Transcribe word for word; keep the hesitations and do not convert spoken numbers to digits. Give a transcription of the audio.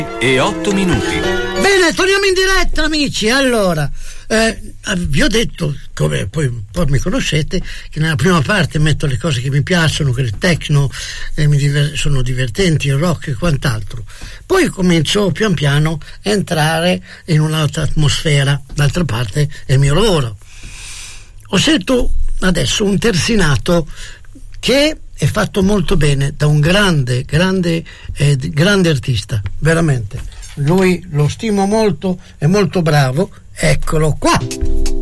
E otto minuti. Bene, torniamo in diretta, amici. Allora, eh, vi ho detto, come poi, poi mi conoscete, che nella prima parte metto le cose che mi piacciono, che il techno eh, mi diver- sono divertenti, il rock e quant'altro. Poi comincio pian piano a entrare in un'altra atmosfera. D'altra parte è il mio lavoro. Ho scelto adesso un terzinato che è fatto molto bene da un grande, grande, eh, grande artista, veramente. Lui lo stimo molto, è molto bravo. Eccolo qua.